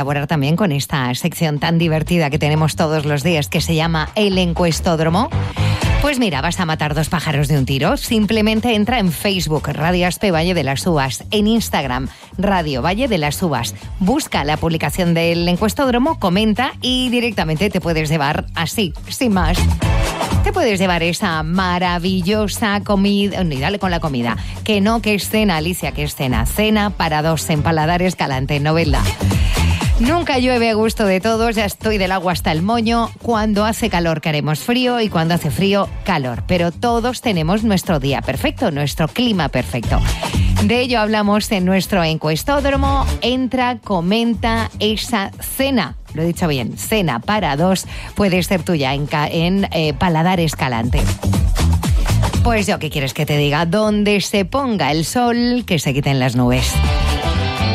colaborar también con esta sección tan divertida que tenemos todos los días que se llama El Encuestódromo. Pues mira, vas a matar dos pájaros de un tiro. Simplemente entra en Facebook, Radio Aspe Valle de las Uvas, en Instagram, Radio Valle de las Uvas. Busca la publicación del Encuestódromo, comenta y directamente te puedes llevar así, sin más. Te puedes llevar esa maravillosa comida. Y dale con la comida. Que no, que es cena, Alicia, que es cena. Cena para dos en Paladar Escalante, ¿no, verdad? Nunca llueve a gusto de todos, ya estoy del agua hasta el moño. Cuando hace calor queremos frío y cuando hace frío, calor. Pero todos tenemos nuestro día perfecto, nuestro clima perfecto. De ello hablamos en nuestro encuestódromo. Entra, comenta esa cena. Lo he dicho bien, cena para dos puede ser tuya en Paladar Escalante. Pues yo, ¿qué quieres que te diga? Donde se ponga el sol, que se quiten las nubes.